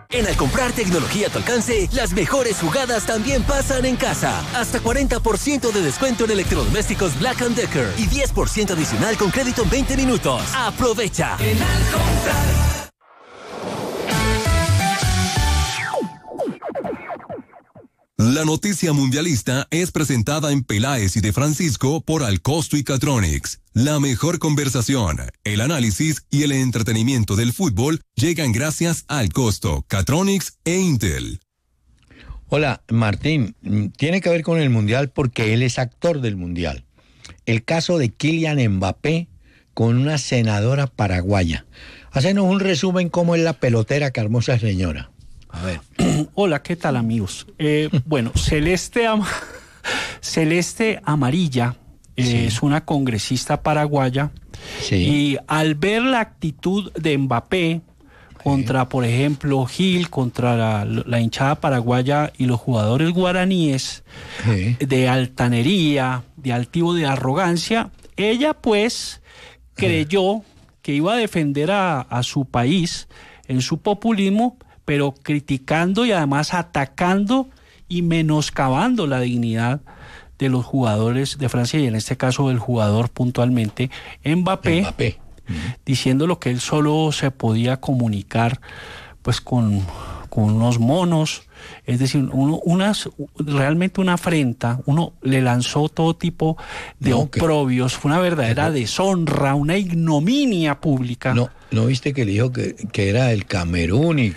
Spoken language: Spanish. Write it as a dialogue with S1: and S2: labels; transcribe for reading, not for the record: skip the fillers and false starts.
S1: En Al comprar tecnología a tu alcance, las mejores jugadas también pasan en casa. Hasta 40% de descuento en electrodomésticos Black & Decker y 10% adicional con crédito en 20 minutos. ¡Aprovecha! En Al comprar.
S2: La noticia mundialista es presentada en Peláez y de Francisco por Alcosto y Catronics. La mejor conversación, el análisis y el entretenimiento del fútbol llegan gracias a Alcosto, Catronics e Intel.
S3: Hola, Martín. Tiene que ver con el Mundial porque él es actor del Mundial. El caso de Kylian Mbappé con una senadora paraguaya. Hacenos un resumen cómo es la pelotera que armó esa señora. A ver.
S4: Hola, ¿qué tal, amigos? Bueno, Celeste Amarilla sí. Es una congresista paraguaya sí. Y al ver la actitud de Mbappé contra, sí. Por ejemplo, Gil, contra la hinchada paraguaya y los jugadores guaraníes, sí. De altanería, de altivo, de arrogancia, ella pues creyó que iba a defender a su país en su populismo, pero criticando y además atacando y menoscabando la dignidad de los jugadores de Francia y en este caso del jugador puntualmente Mbappé. Diciendo que él solo se podía comunicar pues con unos monos, es decir, realmente una afrenta, uno le lanzó todo tipo de oprobios, fue una verdadera deshonra, una ignominia pública.
S3: ¿No viste que le dijo que era el Camerún y